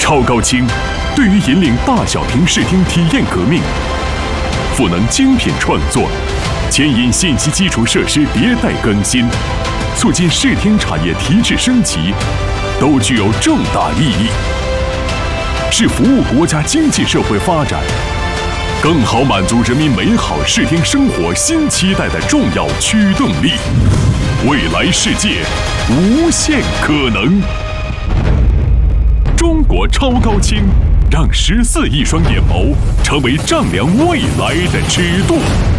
超高清对于引领大小屏视听体验革命，赋能精品创作，牵引信息基础设施迭代更新，促进视听产业提质升级，都具有重大意义，是服务国家经济社会发展，更好满足人民美好视听生活新期待的重要驱动力。未来世界，无限可能。中国超高清，让14亿双眼眸成为丈量未来的尺度。